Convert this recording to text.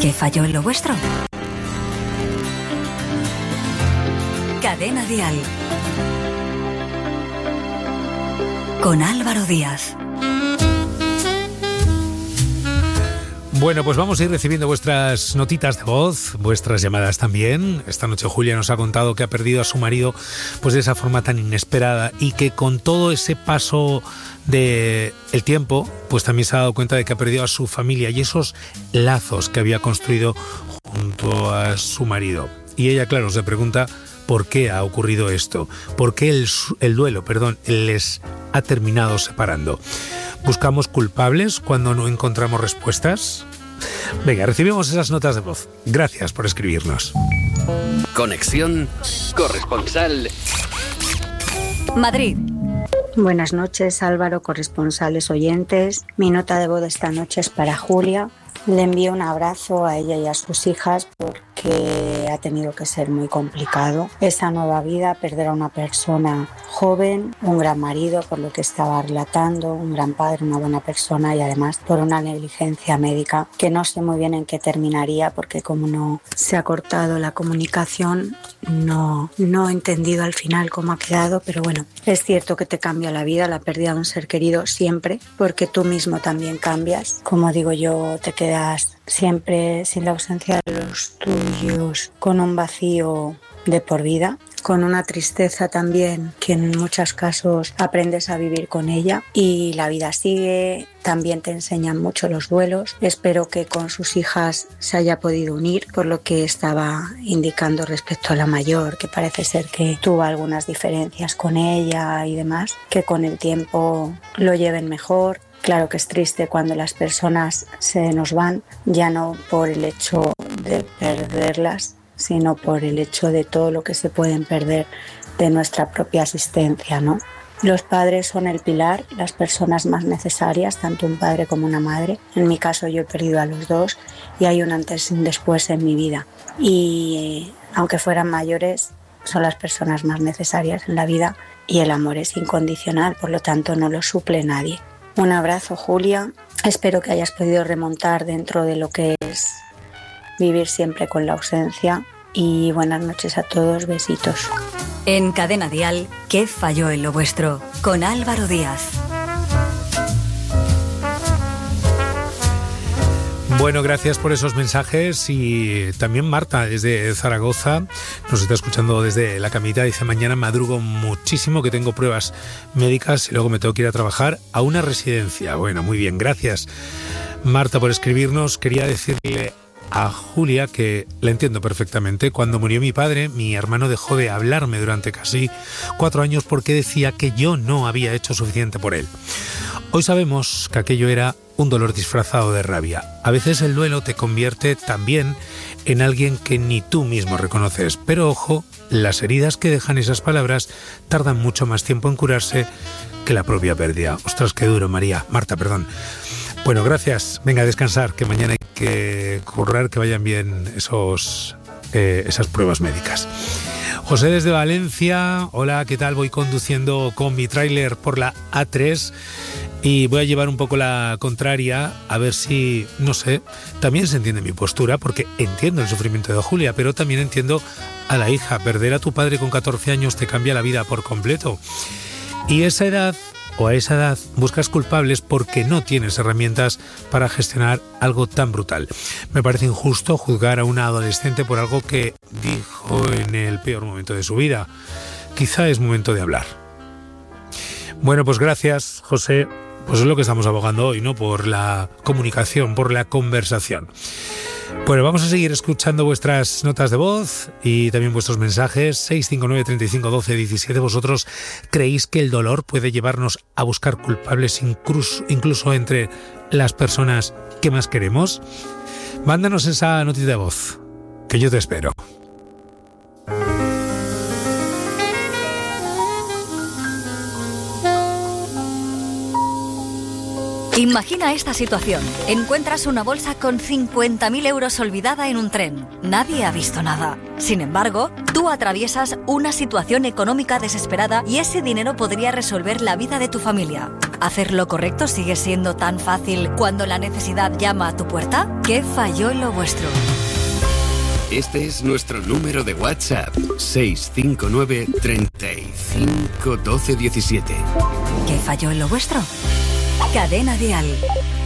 ¿Qué falló en lo vuestro? Cadena Dial. Con Álvaro Díaz. Bueno, pues vamos a ir recibiendo vuestras notitas de voz, vuestras llamadas también. Esta noche Julia nos ha contado que ha perdido a su marido pues de esa forma tan inesperada y que con todo ese paso del tiempo pues también se ha dado cuenta de que ha perdido a su familia y esos lazos que había construido junto a su marido. Y ella, claro, se pregunta por qué ha ocurrido esto, por qué el duelo, les ha terminado separando. ¿Buscamos culpables cuando no encontramos respuestas? Venga, recibimos esas notas de voz. Gracias por escribirnos. Conexión corresponsal. Madrid. Buenas noches, Álvaro, corresponsales oyentes. Mi nota de voz de esta noche es para Julia. Le envío un abrazo a ella y a sus hijas porque ha tenido que ser muy complicado esa nueva vida, perder a una persona joven, un gran marido por lo que estaba relatando, un gran padre, una buena persona y además por una negligencia médica que no sé muy bien en qué terminaría porque como no se ha cortado la comunicación no he entendido al final cómo ha quedado, pero bueno, es cierto que te cambia la vida, la pérdida de un ser querido siempre porque tú mismo también cambias, como digo yo, te quedas siempre sin la ausencia de los tuyos, con un vacío de por vida, con una tristeza también que en muchos casos aprendes a vivir con ella y la vida sigue, también te enseñan mucho los duelos. Espero que con sus hijas se haya podido unir, por lo que estaba indicando respecto a la mayor, que parece ser que tuvo algunas diferencias con ella y demás, que con el tiempo lo lleven mejor. Claro que es triste cuando las personas se nos van, ya no por el hecho de perderlas, sino por el hecho de todo lo que se pueden perder de nuestra propia existencia, ¿no? Los padres son el pilar, las personas más necesarias, tanto un padre como una madre. En mi caso yo he perdido a los dos y hay un antes y un después en mi vida. Y aunque fueran mayores, son las personas más necesarias en la vida y el amor es incondicional, por lo tanto no lo suple nadie. Un abrazo, Julia. Espero que hayas podido remontar dentro de lo que es vivir siempre con la ausencia. Y buenas noches a todos. Besitos. En Cadena Dial, ¿qué falló en lo vuestro? Con Álvaro Díaz. Bueno, gracias por esos mensajes y también Marta desde Zaragoza nos está escuchando desde la camita, dice mañana madrugo muchísimo que tengo pruebas médicas y luego me tengo que ir a trabajar a una residencia. Bueno, muy bien, gracias Marta por escribirnos. Quería decirle a Julia que la entiendo perfectamente. Cuando murió mi padre, mi hermano dejó de hablarme durante casi 4 años porque decía que yo no había hecho suficiente por él. Hoy sabemos que aquello era un dolor disfrazado de rabia. A veces el duelo te convierte también en alguien que ni tú mismo reconoces. Pero ojo, las heridas que dejan esas palabras tardan mucho más tiempo en curarse que la propia pérdida. Ostras, qué duro, Marta, perdón. Bueno, gracias. Venga a descansar, que mañana hay que currar, que vayan bien esas pruebas médicas. José desde Valencia. Hola, ¿qué tal? Voy conduciendo con mi tráiler por la A3 y voy a llevar un poco la contraria a ver si, no sé, también se entiende mi postura porque entiendo el sufrimiento de Julia, pero también entiendo a la hija. Perder a tu padre con 14 años te cambia la vida por completo. Y a esa edad buscas culpables porque no tienes herramientas para gestionar algo tan brutal. Me parece injusto juzgar a una adolescente por algo que dijo en el peor momento de su vida. Quizá es momento de hablar. Bueno, pues gracias, José. Pues es lo que estamos abogando hoy, ¿no? Por la comunicación, por la conversación. Bueno, vamos a seguir escuchando vuestras notas de voz y también vuestros mensajes. 659 35 12 17. ¿Vosotros creéis que el dolor puede llevarnos a buscar culpables incluso entre las personas que más queremos? Mándanos esa notita de voz, que yo te espero. Imagina esta situación. Encuentras una bolsa con 50.000 euros olvidada en un tren. Nadie ha visto nada. Sin embargo, tú atraviesas una situación económica desesperada y ese dinero podría resolver la vida de tu familia. ¿Hacer lo correcto sigue siendo tan fácil cuando la necesidad llama a tu puerta? ¿Qué falló en lo vuestro? Este es nuestro número de WhatsApp, 659 35 12 17. ¿Qué falló en lo vuestro? Cadena Dial.